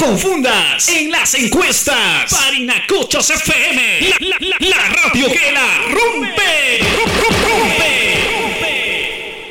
confundas en las encuestas. Parinacochos FM, la radio que la rompe.